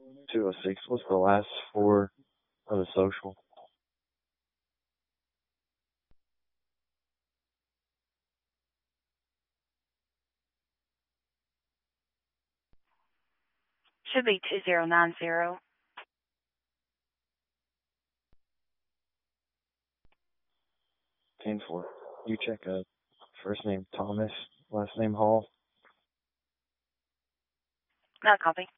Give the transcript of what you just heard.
206. What's the last four of the social? Should be 2090. 10-4. You check first name Thomas, last name Hall. Not a copy.